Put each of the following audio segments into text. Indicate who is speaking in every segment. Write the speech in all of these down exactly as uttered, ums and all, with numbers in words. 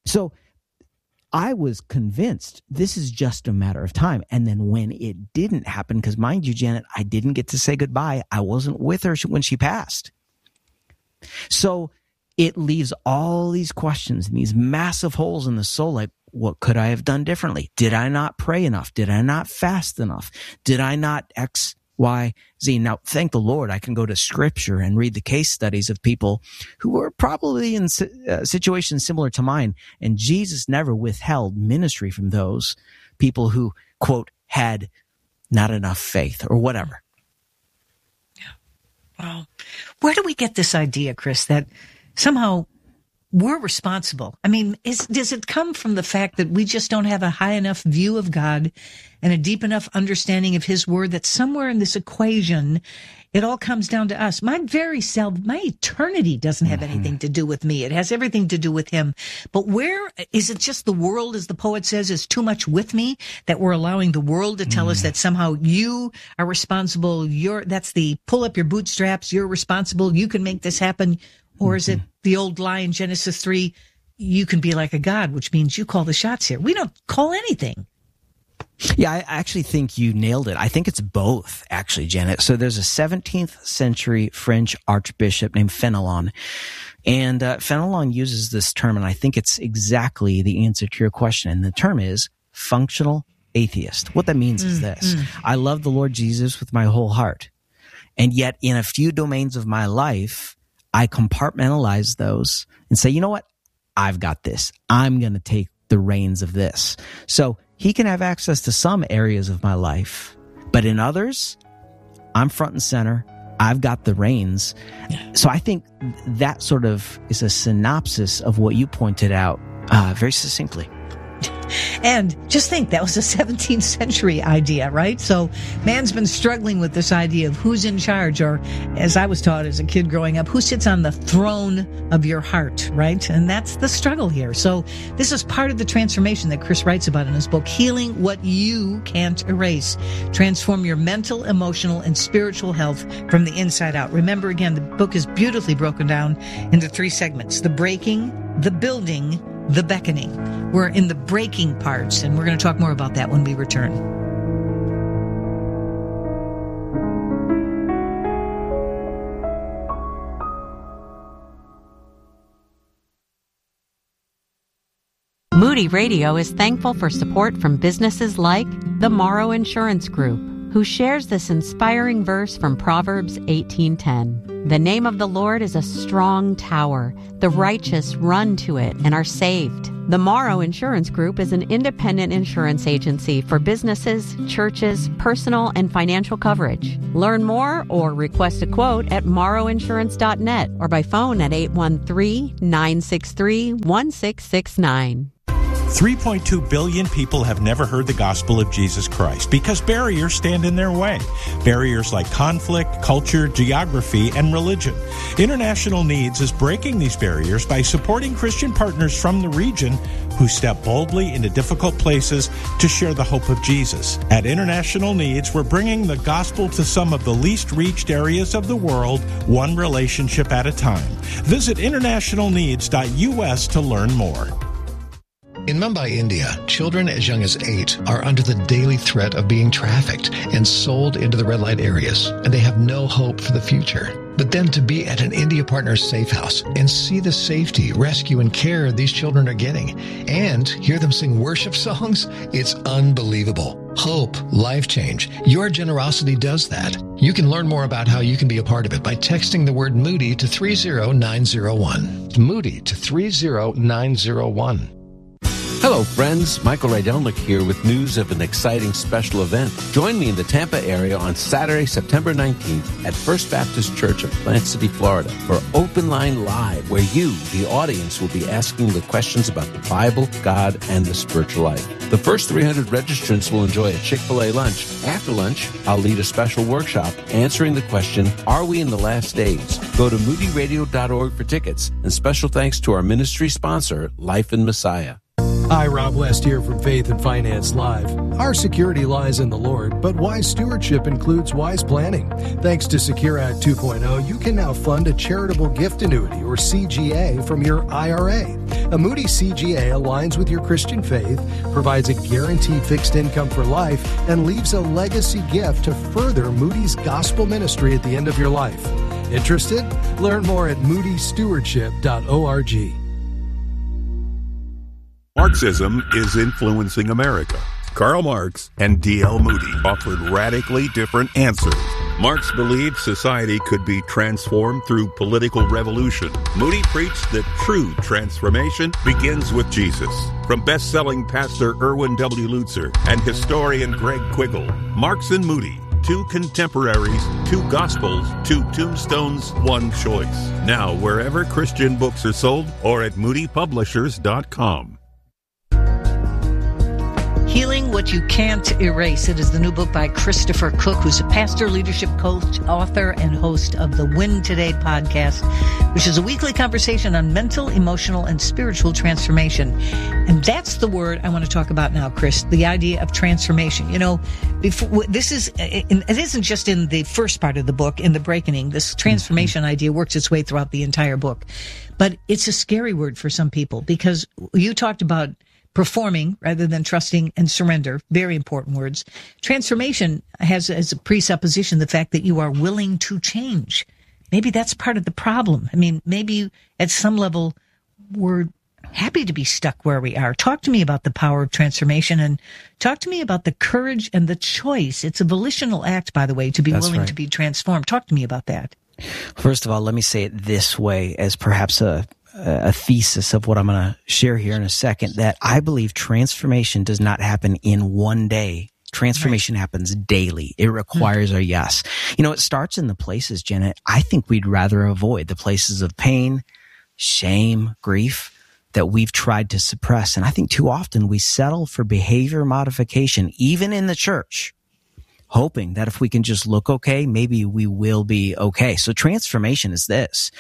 Speaker 1: So I was convinced this is just a matter of time. And then when it didn't happen, because mind you, Janet, I didn't get to say goodbye. I wasn't with her when she passed. So it leaves all these questions and these massive holes in the soul. Like, what could I have done differently? Did I not pray enough? Did I not fast enough? Did I not X, Y, Z? Now, thank the Lord, I can go to Scripture and read the case studies of people who were probably in uh, situations similar to mine. And Jesus never withheld ministry from those people who, quote, had not enough faith or whatever.
Speaker 2: Yeah. Wow. Where do we get this idea, Chris, that somehow we're responsible? I mean, is, does it come from the fact that we just don't have a high enough view of God and a deep enough understanding of his word that somewhere in this equation, it all comes down to us? My very self, my eternity doesn't have mm-hmm. anything to do with me. It has everything to do with him. But where is it just the world, as the poet says, is too much with me, that we're allowing the world to tell mm. us that somehow you are responsible? You're, that's the pull up your bootstraps. You're responsible. You can make this happen. Or is it the old lie in Genesis three, you can be like a god, which means you call the shots here? We don't call anything.
Speaker 1: Yeah, I actually think you nailed it. I think it's both, actually, Janet. So there's a seventeenth century French archbishop named Fenelon. And uh, Fenelon uses this term, and I think it's exactly the answer to your question. And the term is functional atheist. What that means mm, is this. Mm. I love the Lord Jesus with my whole heart. And yet in a few domains of my life, I compartmentalize those and say, you know what? I've got this. I'm going to take the reins of this. So he can have access to some areas of my life, but in others, I'm front and center. I've got the reins. So I think that sort of is a synopsis of what you pointed out uh, very succinctly.
Speaker 2: And just think, that was a seventeenth century idea, right? So man's been struggling with this idea of who's in charge, or as I was taught as a kid growing up, who sits on the throne of your heart, right? And that's the struggle here. So this is part of the transformation that Chris writes about in his book, Healing What You Can't Erase. Transform your mental, emotional, and spiritual health from the inside out. Remember, again, the book is beautifully broken down into three segments: the breaking, the building, the beckoning. We're in the breaking parts, and we're going to talk more about that when we return.
Speaker 3: Moody Radio is thankful for support from businesses like the Morrow Insurance Group, who shares this inspiring verse from Proverbs eighteen ten. The name of the Lord is a strong tower. The righteous run to it and are saved. The Morrow Insurance Group is an independent insurance agency for businesses, churches, personal, and financial coverage. Learn more or request a quote at morrow insurance dot net or by phone at eight one three, nine six three, one six six nine.
Speaker 4: three point two billion people have never heard the gospel of Jesus Christ because barriers stand in their way. Barriers like conflict, culture, geography, and religion. International Needs is breaking these barriers by supporting Christian partners from the region who step boldly into difficult places to share the hope of Jesus. At International Needs, we're bringing the gospel to some of the least reached areas of the world, one relationship at a time. Visit international needs dot U S to learn more.
Speaker 5: In Mumbai, India, children as young as eight are under the daily threat of being trafficked and sold into the red light areas, and they have no hope for the future. But then to be at an India Partners safe house and see the safety, rescue, and care these children are getting, and hear them sing worship songs, it's unbelievable. Hope, life change. Your generosity does that. You can learn more about how you can be a part of it by texting the word Moody to three zero nine zero one. Moody to three zero nine zero one.
Speaker 6: Hello, friends. Michael Rydelnik here with news of an exciting special event. Join me in the Tampa area on Saturday, September nineteenth at First Baptist Church of Plant City, Florida for Open Line Live, where you, the audience, will be asking the questions about the Bible, God, and the spiritual life. The first three hundred registrants will enjoy a Chick-fil-A lunch. After lunch, I'll lead a special workshop answering the question, are we in the last days? Go to moody radio dot org for tickets. And special thanks to our ministry sponsor, Life in Messiah.
Speaker 7: Hi, Rob West here from Faith and Finance Live. Our security lies in the Lord, but wise stewardship includes wise planning. Thanks to Secure Act two point oh, you can now fund a charitable gift annuity, or C G A, from your I R A. A Moody C G A aligns with your Christian faith, provides a guaranteed fixed income for life, and leaves a legacy gift to further Moody's gospel ministry at the end of your life. Interested? Learn more at moody stewardship dot org.
Speaker 8: Marxism is influencing America. Karl Marx and D L Moody offered radically different answers. Marx believed society could be transformed through political revolution. Moody preached that true transformation begins with Jesus. From best-selling pastor Erwin W. Lutzer and historian Greg Quiggle, Marx and Moody, two contemporaries, two gospels, two tombstones, one choice. Now, wherever Christian books are sold or at moody publishers dot com.
Speaker 2: Healing What You Can't Erase. It is the new book by Christopher Cook, who's a pastor, leadership coach, author, and host of the Win Today podcast, which is a weekly conversation on mental, emotional, and spiritual transformation. And that's the word I want to talk about now, Chris, the idea of transformation. You know, before, this is, it isn't just in the first part of the book, in the breaking. This transformation mm-hmm. idea works its way throughout the entire book. But it's a scary word for some people, because you talked about performing rather than trusting and surrender. Very important words. Transformation has as a presupposition the fact that you are willing to change. Maybe that's part of the problem. I mean, maybe at some level we're happy to be stuck where we are. Talk to me about the power of transformation, and talk to me about the courage and the choice. It's a volitional act, by the way, to be
Speaker 1: That's
Speaker 2: willing
Speaker 1: right.
Speaker 2: to be transformed. Talk to me about that.
Speaker 1: First of all, let me say it this way as perhaps a a thesis of what I'm going to share here in a second, that I believe transformation does not happen in one day. Transformation right. happens daily. It requires mm. a yes. You know, it starts in the places, Janet, I think we'd rather avoid, the places of pain, shame, grief that we've tried to suppress. And I think too often we settle for behavior modification, even in the church, hoping that if we can just look okay, maybe we will be okay. So transformation is this.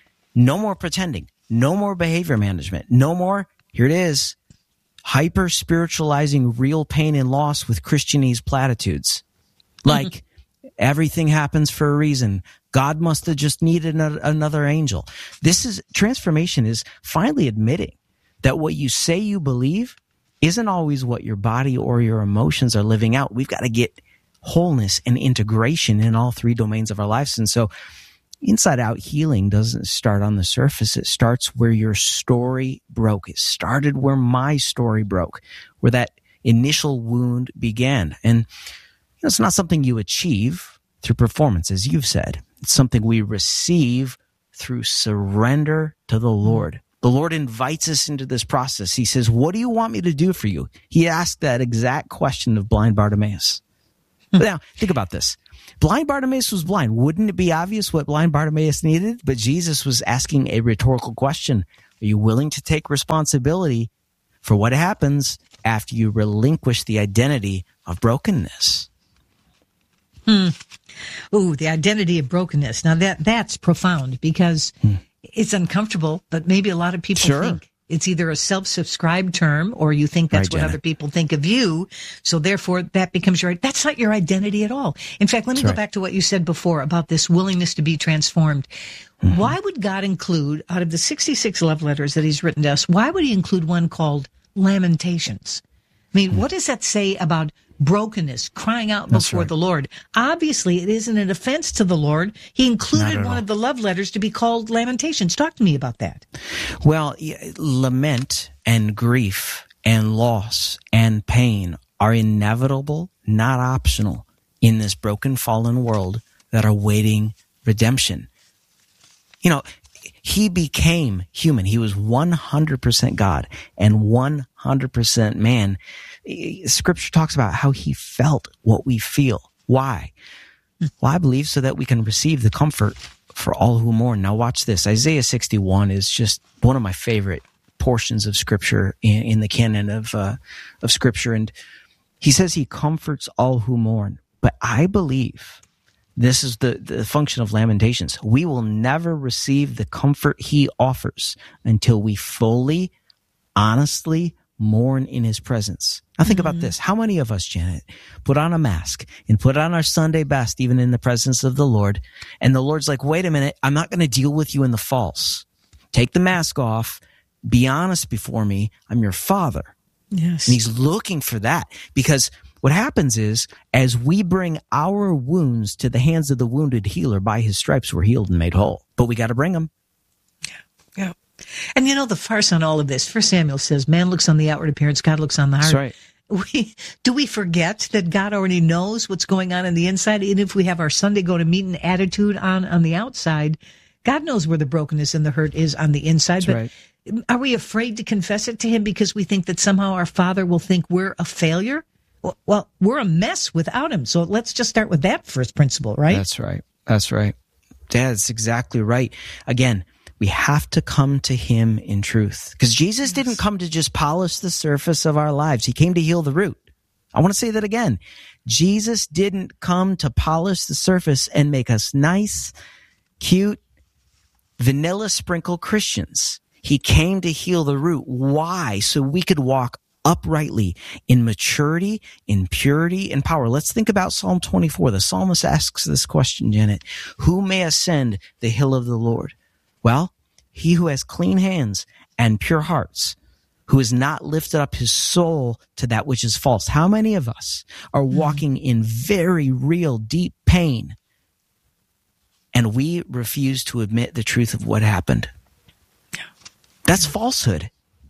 Speaker 1: No more pretending. No more behavior management. No more, here it is, hyper spiritualizing real pain and loss with Christianese platitudes. Like, everything happens for a reason. God must have just needed another angel. This is, transformation is finally admitting that what you say you believe isn't always what your body or your emotions are living out. We've got to get wholeness and integration in all three domains of our lives. And so, inside out healing doesn't start on the surface. It starts where your story broke. It started where my story broke, where that initial wound began. And you know, it's not something you achieve through performance, as you've said. It's something we receive through surrender to the Lord. The Lord invites us into this process. He says, what do you want me to do for you? He asked that exact question of blind Bartimaeus. Now, think about this. Blind Bartimaeus was blind. Wouldn't it be obvious what blind Bartimaeus needed? But Jesus was asking a rhetorical question. Are you willing to take responsibility for what happens after you relinquish the identity of brokenness?
Speaker 2: Hmm. Ooh, the identity of brokenness. Now that that's profound, because hmm. it's uncomfortable, but maybe a lot of people
Speaker 1: sure.
Speaker 2: think it's either a self-subscribed term, or you think that's
Speaker 1: right,
Speaker 2: what
Speaker 1: Janet.
Speaker 2: other people think of you. So therefore that becomes your, that's not your identity at all. In fact, let me
Speaker 1: that's
Speaker 2: go
Speaker 1: right.
Speaker 2: back to what you said before about this willingness to be transformed. Mm-hmm. Why would God include, out of the sixty-six love letters that he's written to us, why would he include one called Lamentations? I mean, mm-hmm. what does that say about brokenness, crying out
Speaker 1: That's
Speaker 2: before
Speaker 1: right.
Speaker 2: the Lord? Obviously, it isn't an offense to the Lord. He included one
Speaker 1: all.
Speaker 2: of the love letters to be called Lamentations. Talk to me about that.
Speaker 1: Well, lament and grief and loss and pain are inevitable, not optional, in this broken, fallen world that are waiting redemption. You know, he became human. He was one hundred percent God and one hundred percent man. Scripture talks about how he felt what we feel. Why? Well, I believe so that we can receive the comfort for all who mourn. Now watch this. Isaiah sixty-one is just one of my favorite portions of Scripture in, in the canon of uh, of Scripture. And he says he comforts all who mourn. But I believe this is the, the function of Lamentations. We will never receive the comfort he offers until we fully, honestly mourn in his presence. Now think mm-hmm. about this. How many of us, Janet, put on a mask and put on our Sunday best, even in the presence of the Lord, and the Lord's like, wait a minute, I'm not going to deal with you in the false. Take the mask off. Be honest before me. I'm your Father.
Speaker 2: Yes.
Speaker 1: And he's looking for that, because what happens is, as we bring our wounds to the hands of the wounded healer, by his stripes we're healed and made whole. But we got to bring them.
Speaker 2: Yeah. Yeah. And you know, the farce on all of this, First Samuel says, man looks on the outward appearance, God looks on the heart.
Speaker 1: That's right.
Speaker 2: We, do we forget that God already knows what's going on in the inside? Even if we have our Sunday go to meeting attitude on, on the outside, God knows where the brokenness and the hurt is on the inside.
Speaker 1: That's
Speaker 2: but
Speaker 1: right.
Speaker 2: Are we afraid to confess it to him because we think that somehow our Father will think we're a failure? Well, well, we're a mess without him. So let's just start with that first principle, right?
Speaker 1: That's right. That's right. That's exactly right. Again, we have to come to him in truth, because Jesus yes. didn't come to just polish the surface of our lives. He came to heal the root. I want to say that again. Jesus didn't come to polish the surface and make us nice, cute, vanilla sprinkle Christians. He came to heal the root. Why? So we could walk uprightly in maturity, in purity, and power. Let's think about Psalm twenty-four. The psalmist asks this question, Janet: who may ascend the hill of the Lord? Well, he who has clean hands and pure hearts, who has not lifted up his soul to that which is false. How many of us are walking in very real, deep pain, and we refuse to admit the truth of what happened? That's falsehood.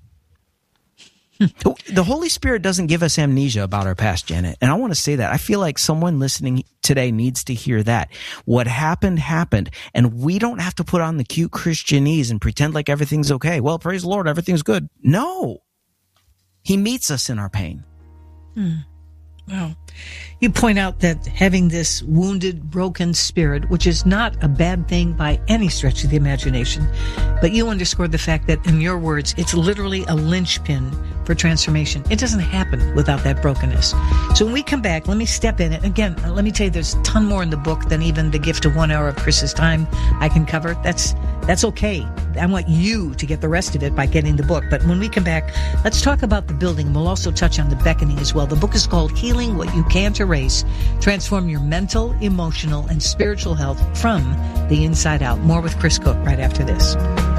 Speaker 1: The Holy Spirit doesn't give us amnesia about our past, Janet. And I want to say that. I feel like someone listening today needs to hear that. What happened, happened. And we don't have to put on the cute Christianese and pretend like everything's okay. Well, praise the Lord, everything's good. No. He meets us in our pain.
Speaker 2: Hmm. Wow. You point out that having this wounded, broken spirit, which is not a bad thing by any stretch of the imagination, but you underscored the fact that, in your words, it's literally a linchpin for transformation. It doesn't happen without that brokenness. So when we come back, let me step in. And again, let me tell you, there's a ton more in the book than even the gift of one hour of Chris's time I can cover. That's that's okay. I want you to get the rest of it by getting the book. But when we come back, let's talk about the building. We'll also touch on the beckoning as well. The book is called Healing What You Can't Erase. Transform your mental, emotional, and spiritual health from the inside out. More with Chris Cook right after this.